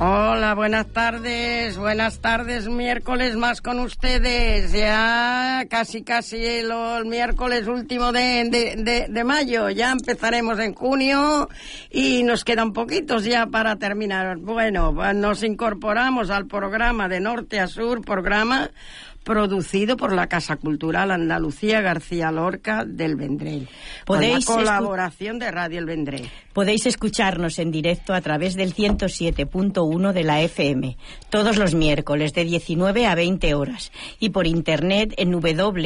Hola, buenas tardes, miércoles más con ustedes, ya casi el miércoles último de mayo, ya empezaremos en junio y nos quedan poquitos ya para terminar. Bueno, nos incorporamos al programa de Norte a Sur, programa producido por la Casa Cultural Andalucía García Lorca del Vendrell, con la colaboración de Radio El Vendrell. Podéis escucharnos en directo a través del 107.1 de la FM, todos los miércoles de 19 a 20 horas, y por internet en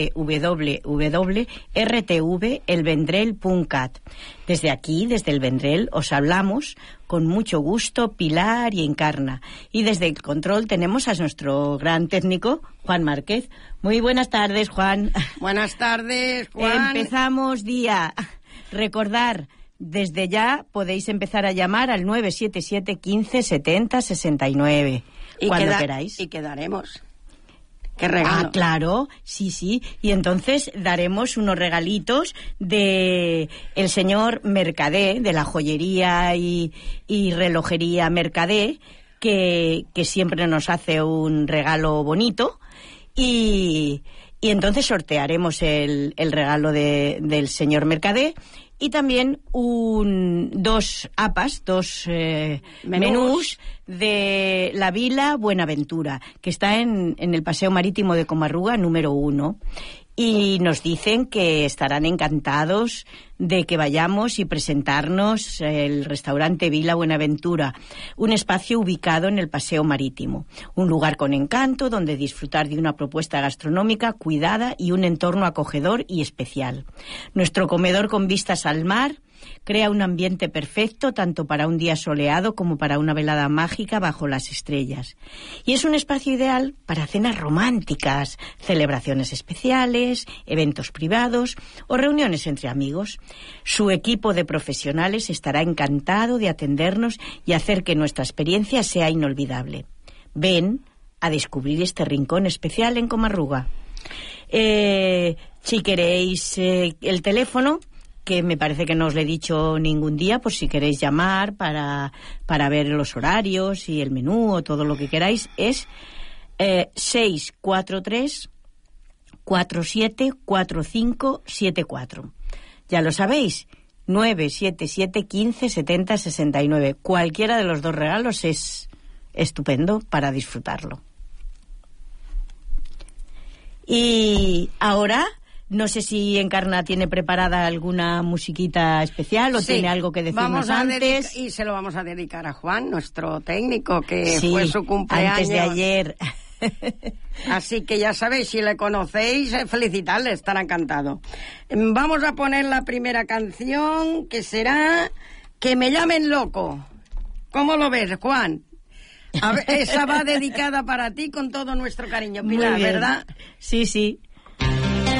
www.rtvelvendrell.cat. Desde aquí, desde El Vendrell, os hablamos con mucho gusto Pilar y Encarna. Y desde el control tenemos a nuestro gran técnico, Juan Márquez. Muy buenas tardes, Juan. Buenas tardes, Juan. Empezamos día. Recordar, desde ya podéis empezar a llamar al 977 15 70 69. Cuando queráis. Y quedaremos. ¿Qué regalo? Ah, claro, sí. Y entonces daremos unos regalitos de el señor Mercadé, de la joyería y relojería Mercadé, que siempre nos hace un regalo bonito. Y entonces sortearemos el regalo del señor Mercadé. Y también dos menús de la Vila Buenaventura, que está en el Paseo Marítimo de Comarruga número 1. Y nos dicen que estarán encantados de que vayamos y presentarnos el restaurante Vila Buenaventura, un espacio ubicado en el Paseo Marítimo, un lugar con encanto donde disfrutar de una propuesta gastronómica cuidada y un entorno acogedor y especial. Nuestro comedor con vistas al mar crea un ambiente perfecto tanto para un día soleado como para una velada mágica bajo las estrellas. Y es un espacio ideal para cenas románticas, celebraciones especiales, eventos privados o reuniones entre amigos. Su equipo de profesionales estará encantado de atendernos y hacer que nuestra experiencia sea inolvidable. Ven a descubrir este rincón especial en Comarruga. Si queréis el teléfono, que me parece que no os lo he dicho ningún día, por si queréis llamar para ver los horarios y el menú o todo lo que queráis, es 643 474574. Ya lo sabéis, 977 15 70 69. Cualquiera de los dos regalos es estupendo para disfrutarlo. Y ahora, no sé si Encarna tiene preparada alguna musiquita especial o tiene algo que decirnos antes. Y se lo vamos a dedicar a Juan, nuestro técnico, que fue su cumpleaños antes de ayer. Así que ya sabéis, si le conocéis, felicitarle, estará encantado. Vamos a poner la primera canción, que será Que me llamen loco. ¿Cómo lo ves, Juan? A ver, esa va dedicada para ti con todo nuestro cariño, Pilar, ¿verdad? Sí.